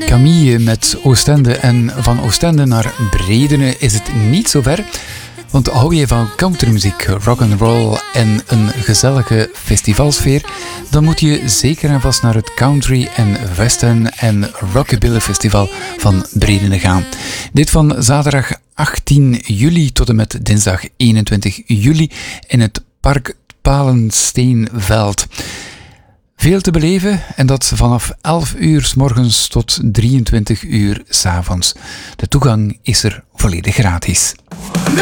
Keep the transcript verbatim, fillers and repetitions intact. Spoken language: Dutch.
Camille met Oostende. En van Oostende naar Bredene is het niet zo ver. Want hou je van countrymuziek, rock'n'roll en een gezellige festivalsfeer, dan moet je zeker en vast naar het Country en Western en Rockabilly Festival van Bredene gaan. Dit van zaterdag achttien juli tot en met dinsdag eenentwintig juli in het Park Palensteenveld. Veel te beleven en dat vanaf elf uur 's morgens tot drieëntwintig uur 's avonds. De toegang is er volledig gratis.